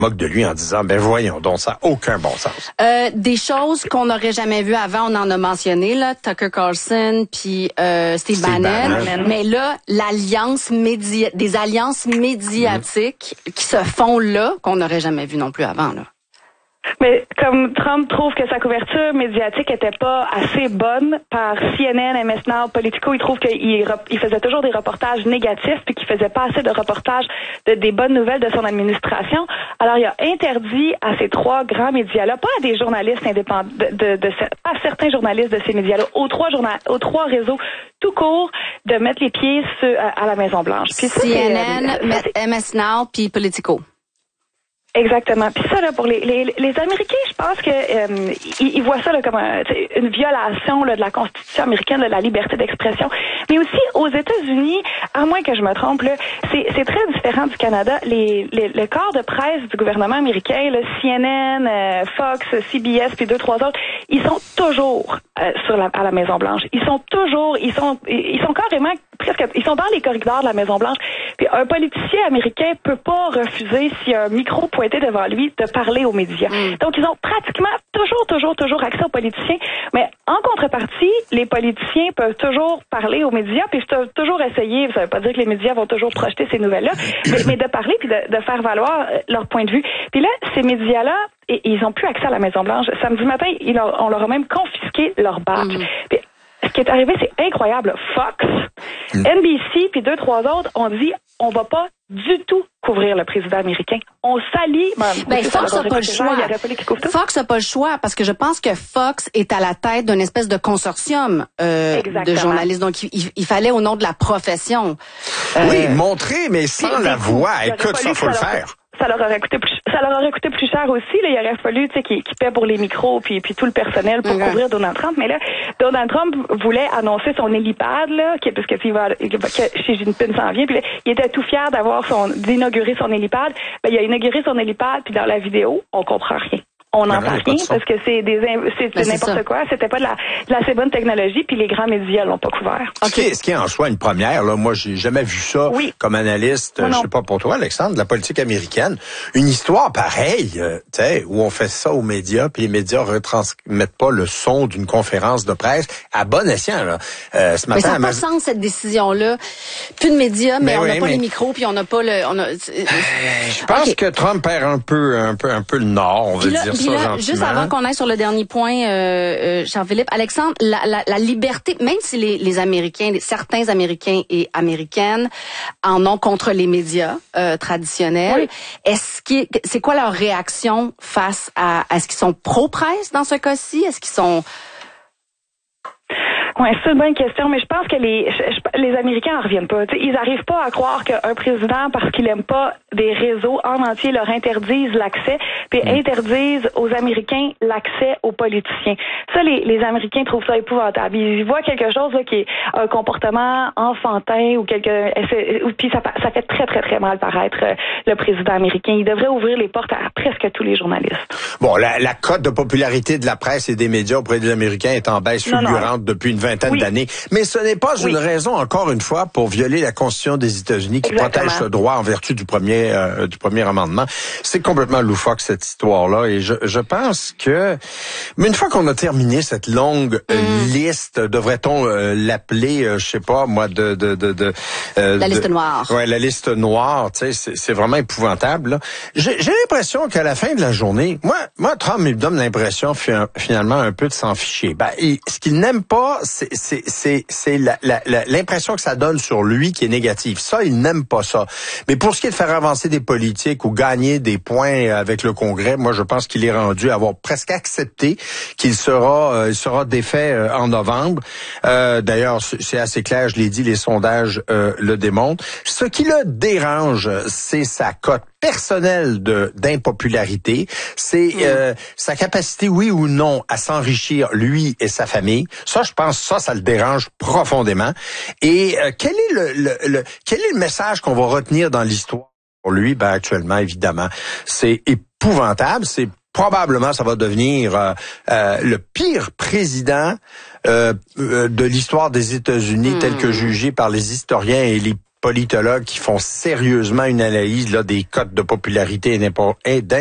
moque de lui en disant, ben voyons donc, ça n'a aucun bon sens. Des choses qu'on n'aurait jamais vues avant, on en a mentionné, là, Tucker Carlson puis Steve Bannon. Mais là, des alliances médiatiques qui se font là, qu'on n'aurait jamais vues non plus avant, là. Mais comme Trump trouve que sa couverture médiatique était pas assez bonne par CNN, MS Now, Politico, il trouve qu'il faisait toujours des reportages négatifs puis qu'il faisait pas assez de reportages des bonnes nouvelles de son administration. Alors il a interdit à ces trois grands médias-là, pas à des journalistes indépendants, à certains journalistes de ces médias-là, aux trois réseaux tout court, de mettre les pieds à la Maison-Blanche. Puis ça, CNN, MS Now puis Politico. Exactement. Puis ça, là, pour les Américains, je pense que ils voient ça là, comme une violation là, de la Constitution américaine, de la liberté d'expression. Mais aussi, aux États-Unis, à moins que je me trompe, là, c'est très différent du Canada. Le corps de presse du gouvernement américain, là, CNN, Fox, CBS, puis 2-3 autres, ils sont toujours à la Maison-Blanche. Ils sont carrément ils sont dans les corridors de la Maison-Blanche. Puis un politicien américain peut pas refuser, s'il y a un micro pointé devant lui, de parler aux médias. Donc, ils ont pratiquement toujours accès aux politiciens. Mais en contrepartie, les politiciens peuvent toujours parler aux médias, puis peuvent toujours essayer, ça veut pas dire que les médias vont toujours projeter ces nouvelles-là, mais de parler puis de faire valoir leur point de vue. Puis là, ces médias-là, ils ont plus accès à la Maison-Blanche. Samedi matin, on leur a même confisqué leur badge. Puis, ce qui est arrivé, c'est incroyable. Fox, NBC, puis 2-3 autres ont dit, on va pas du tout couvrir le président américain. On s'allie. Fox n'a pas le choix. Fox n'a pas le choix parce que je pense que Fox est à la tête d'une espèce de consortium de journalistes. Donc, il fallait au nom de la profession. Oui, montrer, mais sans la voix. Écoute, ça, faut le faire. Ça leur aurait coûté plus cher aussi. Là, il aurait fallu qu'ils paient pour les micros puis tout le personnel pour couvrir Donald Trump. Mais là, Donald Trump voulait annoncer son hélipad, là, parce que Xi Jinping s'en vient. Puis là, il était tout fier d'inaugurer son hélipad. Ben, il a inauguré son hélipad, puis dans la vidéo, on comprend rien. On n'entend rien parce que c'est n'importe quoi. C'était pas de la assez bonne technologie, puis les grands médias l'ont pas couvert. Ce qui est en soi une première, là. Moi, j'ai jamais vu ça comme analyste. Je sais pas pour toi, Alexandre, de la politique américaine. Une histoire pareille, tu sais, où on fait ça aux médias, puis les médias retransmettent pas le son d'une conférence de presse à bon escient, là. Ce matin, mais ça n'a pas sens, cette décision-là. Plus de médias, mais on n'a pas les micros, puis on n'a pas je pense que Trump perd un peu le nord, on veut dire. Puis là, juste avant qu'on aille sur le dernier point, Jean-Philippe, Alexandre, la liberté, même si les Américains, certains Américains et Américaines en ont contre les médias traditionnels, c'est quoi leur réaction face à est-ce qu'ils sont pro-presse dans ce cas-ci? Est-ce qu'ils sont... Ouais, c'est une bonne question, mais je pense que les Américains en reviennent pas. T'sais, ils arrivent pas à croire qu'un président, parce qu'il aime pas des réseaux en entier, leur interdisent l'accès, puis interdisent aux Américains l'accès aux politiciens. Ça, les Américains trouvent ça épouvantable. Ils voient quelque chose là, qui est un comportement enfantin ou puis ça fait très très très mal paraître le président américain. Il devrait ouvrir les portes à presque tous les journalistes. Bon, la cote de popularité de la presse et des médias auprès des Américains est en baisse fulgurante depuis une vingtaine d'années. Mais ce n'est pas une raison, encore une fois, pour violer la Constitution des États-Unis qui protège ce droit en vertu du premier amendement. C'est complètement loufoque, cette histoire-là. Et je pense que, mais une fois qu'on a terminé cette longue liste, devrait-on l'appeler, je sais pas, moi, la liste noire. Ouais, la liste noire, tu sais, c'est vraiment épouvantable, là. J'ai l'impression qu'à la fin de la journée, moi, Trump me donne l'impression, finalement, un peu de s'en ficher. Ce qu'il n'aime pas, c'est l'impression que ça donne sur lui qui est négative. Ça, il n'aime pas ça. Mais pour ce qui est de faire avancer des politiques ou gagner des points avec le Congrès, moi, je pense qu'il est rendu à avoir presque accepté qu'il sera défait en novembre. D'ailleurs, c'est assez clair, je l'ai dit, les sondages le démontrent. Ce qui le dérange, c'est sa cote personnelle d'impopularité, c'est sa capacité, oui ou non, à s'enrichir lui et sa famille. Ça, je pense, ça le dérange profondément. Et quel est le message qu'on va retenir dans l'histoire pour lui? Actuellement, évidemment, c'est épouvantable. C'est probablement, ça va devenir le pire président de l'histoire des États-Unis, tel que jugé par les historiens et les politologues qui font sérieusement une analyse là des cotes de popularité et